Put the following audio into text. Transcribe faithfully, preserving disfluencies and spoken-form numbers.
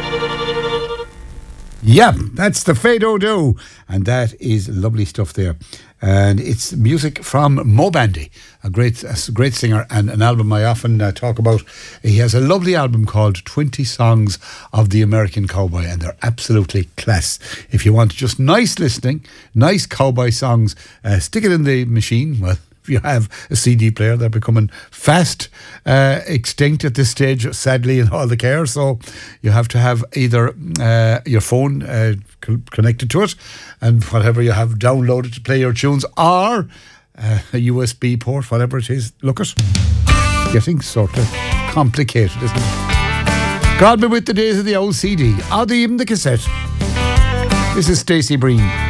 Yeah, that's the Fado-Do, and that is lovely stuff there. And it's music from Mo Bandy, a great, a great singer, and an album I often uh, talk about. He has a lovely album called twenty Songs of the American Cowboy, and they're absolutely class. If you want just nice listening, nice cowboy songs, uh, stick it in the machine. Well, if you have a C D player, they're becoming fast uh, extinct at this stage, sadly, in all the care. So you have to have either uh, your phone uh, co- connected to it, and whatever you have downloaded to play your tunes, or uh, a U S B port, whatever it is. Look at getting sort of complicated, isn't it? God be with the days of the old C D, or the, even the cassette. This is Stacey Breen.